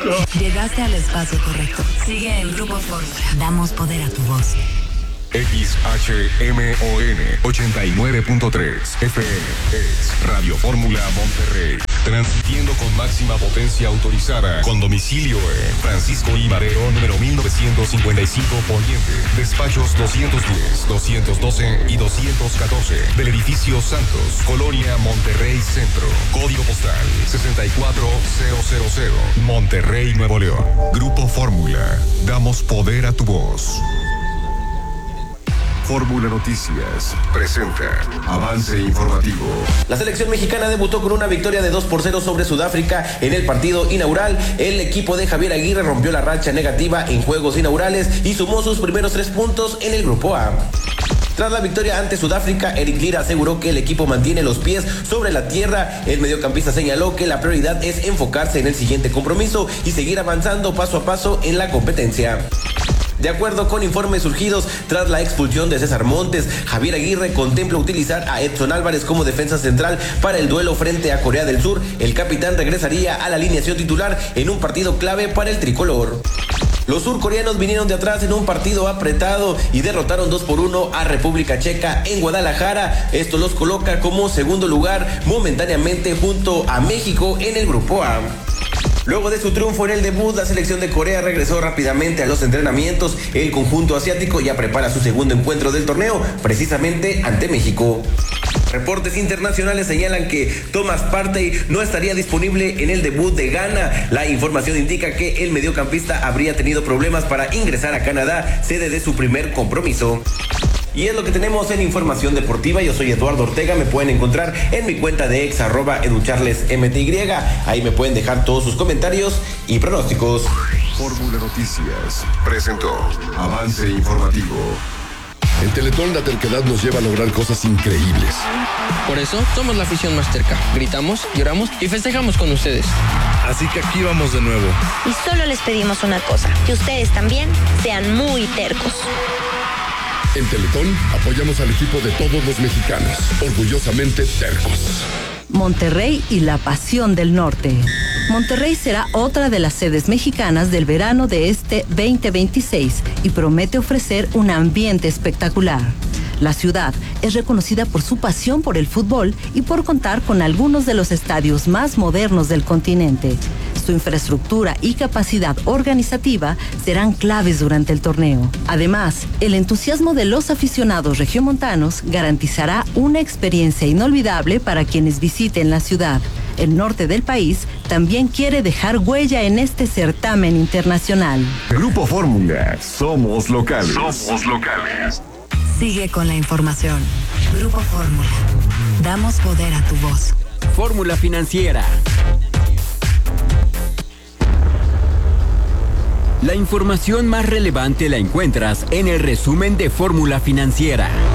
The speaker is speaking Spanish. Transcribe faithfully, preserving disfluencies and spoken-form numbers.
Llegaste al espacio correcto. Sigue en Grupo Fórmula. Damos poder a tu voz. X H M O N ochenta y nueve punto tres F M es Radio Fórmula Monterrey. Transmitiendo con máxima potencia autorizada. Con domicilio en Francisco I. Madero, número mil novecientos cincuenta y cinco Poniente. Despachos doscientos diez, doscientos doce y doscientos catorce. Del edificio Santos, Colonia Monterrey Centro. Código postal sesenta y cuatro mil. Monterrey, Nuevo León. Grupo Fórmula. Damos poder a tu voz. Fórmula Noticias presenta avance informativo. La selección mexicana debutó con una victoria de dos por cero sobre Sudáfrica en el partido inaugural. El equipo de Javier Aguirre rompió la racha negativa en juegos inaugurales y sumó sus primeros tres puntos en el Grupo A. Tras la victoria ante Sudáfrica, Eric Lira aseguró que el equipo mantiene los pies sobre la tierra. El mediocampista señaló que la prioridad es enfocarse en el siguiente compromiso y seguir avanzando paso a paso en la competencia. De acuerdo con informes surgidos tras la expulsión de César Montes, Javier Aguirre contempla utilizar a Edson Álvarez como defensa central para el duelo frente a Corea del Sur. El capitán regresaría a la alineación titular en un partido clave para el tricolor. Los surcoreanos vinieron de atrás en un partido apretado y derrotaron dos por uno a República Checa en Guadalajara. Esto los coloca como segundo lugar momentáneamente junto a México en el Grupo A. Luego de su triunfo en el debut, la selección de Corea regresó rápidamente a los entrenamientos. El conjunto asiático ya prepara su segundo encuentro del torneo, precisamente ante México. Reportes internacionales señalan que Thomas Partey no estaría disponible en el debut de Ghana. La información indica que el mediocampista habría tenido problemas para ingresar a Canadá, sede de su primer compromiso. Y es lo que tenemos en información deportiva. Yo soy Eduardo Ortega. Me pueden encontrar en mi cuenta de ex arroba educharlesmty. Ahí me pueden dejar todos sus comentarios y pronósticos. Fórmula Noticias presentó avance informativo. En Teletón la terquedad nos lleva a lograr cosas increíbles. Por eso somos la afición más terca. Gritamos, lloramos y festejamos con ustedes. Así que aquí vamos de nuevo. Y solo les pedimos una cosa, que ustedes también sean muy tercos. En Teletón apoyamos al equipo de todos los mexicanos, orgullosamente tercos. Monterrey y la pasión del norte. Monterrey será otra de las sedes mexicanas del verano de este veinte veintiséis y promete ofrecer un ambiente espectacular. La ciudad es reconocida por su pasión por el fútbol y por contar con algunos de los estadios más modernos del continente. Su infraestructura y capacidad organizativa serán claves durante el torneo. Además, el entusiasmo de los aficionados regiomontanos garantizará una experiencia inolvidable para quienes visiten la ciudad. El norte del país también quiere dejar huella en este certamen internacional. Grupo Fórmula, somos locales. Somos locales. Sigue con la información. Grupo Fórmula. Damos poder a tu voz. Fórmula Financiera. La información más relevante la encuentras en el resumen de Fórmula Financiera.